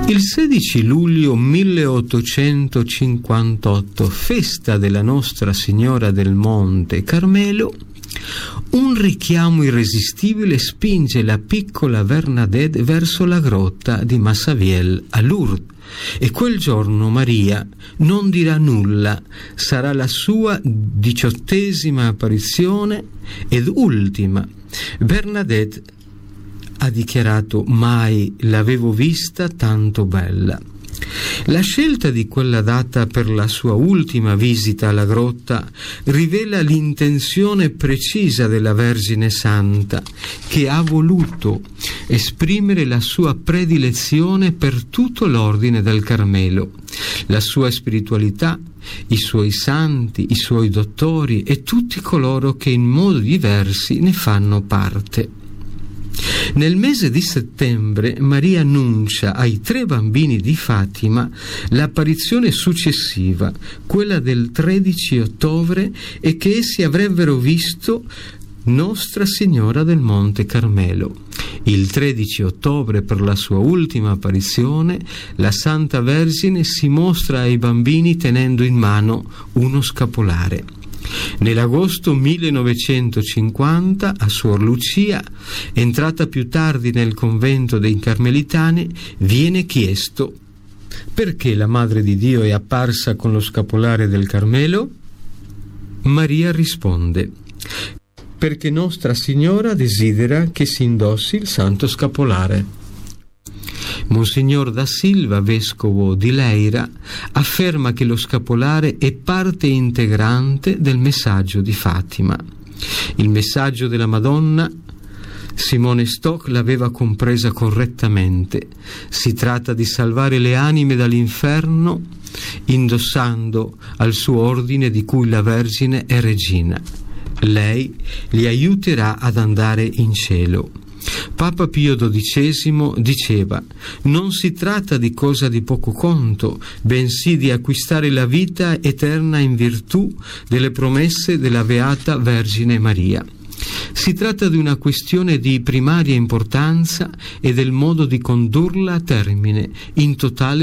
Il 16 luglio 1858, festa della Nostra Signora del Monte Carmelo, un richiamo irresistibile spinge la piccola Bernadette verso la grotta di Massabielle a Lourdes, e quel giorno Maria non dirà nulla. Sarà la sua 18ª apparizione ed ultima. Bernadette ha dichiarato: mai l'avevo vista tanto bella. La scelta di quella data per la sua ultima visita alla grotta rivela l'intenzione precisa della Vergine Santa, che ha voluto esprimere la sua predilezione per tutto l'ordine del Carmelo, la sua spiritualità, i suoi santi, i suoi dottori e tutti coloro che in modi diversi ne fanno parte. Nel mese di settembre Maria annuncia ai 3 bambini di Fatima l'apparizione successiva, quella del 13 ottobre, e che essi avrebbero visto Nostra Signora del Monte Carmelo. Il 13 ottobre, per la sua ultima apparizione, la Santa Vergine si mostra ai bambini tenendo in mano uno scapolare. Nell'agosto 1950 a Suor Lucia, entrata più tardi nel convento dei Carmelitani, viene chiesto: perché la Madre di Dio è apparsa con lo scapolare del Carmelo? Maria risponde: perché Nostra Signora desidera che si indossi il santo scapolare. Monsignor da Silva, vescovo di Leira, afferma che lo scapolare è parte integrante del messaggio di Fatima. Il messaggio della Madonna, Simone Stock l'aveva compresa correttamente. Si tratta di salvare le anime dall'inferno indossando al suo ordine, di cui la Vergine è regina. Lei li aiuterà ad andare in cielo. Papa Pio XII diceva: non si tratta di cosa di poco conto, bensì di acquistare la vita eterna in virtù delle promesse della Beata Vergine Maria. Si tratta di una questione di primaria importanza e del modo di condurla a termine in totale